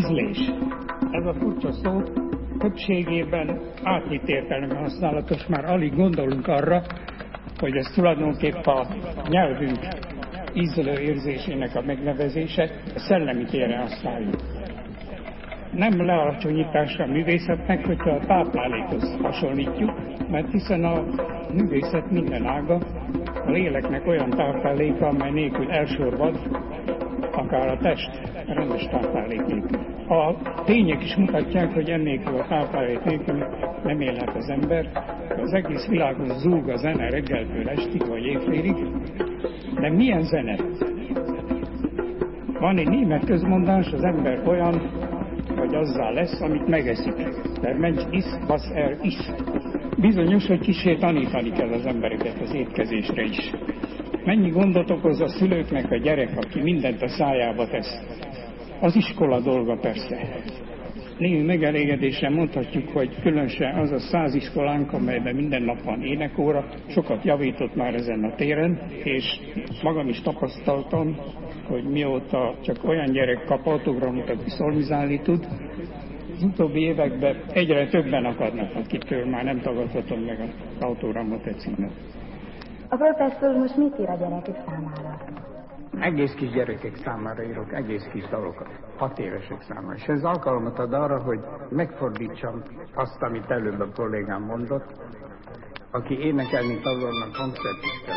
ízlés. Ez a furcsa szó többségében átvitt értelemben használatos, már alig gondolunk arra, hogy ez tulajdonképpen a nyelvünk ízlő érzésének a megnevezése, a szellemi térre használjuk. Nem lealacsonyításra a művészetnek, hogyha a táplálékhoz hasonlítjuk, mert hiszen a művészet minden ága a léleknek olyan tápláléka, amely nélkül elsorvad, akár a test rendes táplálék nélkül. A tények is mutatják, hogy ennélkül a táplálék nélkül nem élhet az ember. Az egész világon zúg a zene reggeltől estig vagy éjfélig. De milyen zene? Van egy német közmondás, az ember olyan, hogy azzá lesz, amit megeszik. Der Mensch isst, was isst. Bizonyos, hogy kissé tanítani kell az embereket az étkezésre is. Mennyi gondot okoz a szülőknek a gyerek, aki mindent a szájába tesz. Az iskola dolga persze. Némi megelégedéssel mondhatjuk, hogy különösen az a 100 iskolánk, amelyben minden nap van énekóra, sokat javított már ezen a téren, és magam is tapasztaltam, hogy mióta csak olyan gyerek kap autogramot, aki szolmizálni tud, az utóbbi években egyre többen akadnak, akitől már nem tagadhatom meg az autogramot egy címet. A professzor most mit ír a gyerekek számára? Egész kis gyerekek számára írok egész kis dalokat, 6 évesek számára. És ez alkalmat ad arra, hogy megfordítsam azt, amit előbb a kollégám mondott, aki énekelni tanulnak koncertista